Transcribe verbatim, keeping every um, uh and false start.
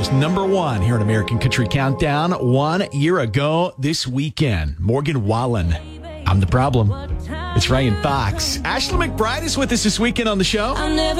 was number one here at American Country Countdown one year ago this weekend. Morgan Wallen, I'm the Problem. It's Ryan Fox. Ashley McBride is with us this weekend on the show.